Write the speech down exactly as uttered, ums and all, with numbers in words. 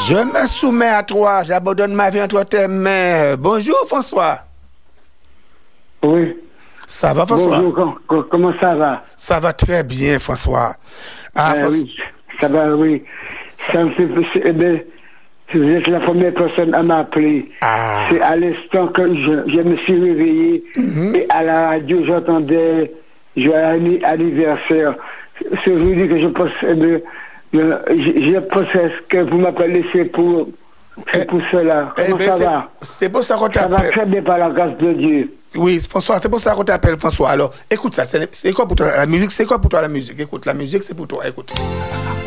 Je me soumets à toi, j'abandonne ma vie entre tes mains. Bonjour François. Oui. Ça va François? Bonjour, com- comment ça va? Ça va très bien François. Ah, Euh, François. oui, ça va, oui. Ça me fait plaisir. Eh bien, vous êtes la première personne à m'appeler. Ah. C'est à l'instant que je, je me suis réveillé et à la radio, j'entendais joyeux anniversaire. C'est aujourd'hui que je pense, eh bien, je, je pense que vous m'appelez, c'est pour, c'est pour cela. Eh Comment ben, ça c'est- va? C'est pour ça qu'on Ça va t'appelle. très bien par la grâce de Dieu. Oui, François, c'est pour ça qu'on t'appelle François. Alors, écoute ça, c'est c'est quoi pour toi la musique? C'est quoi pour toi la musique? Écoute, la musique c'est pour toi, écoute.